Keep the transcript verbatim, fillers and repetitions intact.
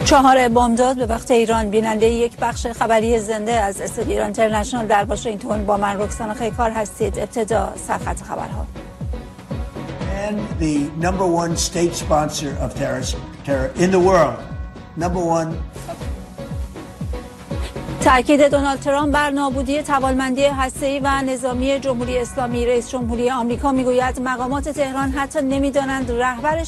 چهار بامداد به وقت ایران. بیننده یک بخش خبری زنده از استودیو ایران اینترنشنال در واشنگتن با من رکسانا خیکار هستید. ابتدا سرخط خبرها. And the number one state sponsor of terror in the world. Number one. تأکید دونالد ترامپ بر نابودی توانمندی هسته‌ای و نظامی جمهوری اسلامی. رئیس جمهوری آمریکا میگوید مقامات تهران حتی نمیدانند رهبر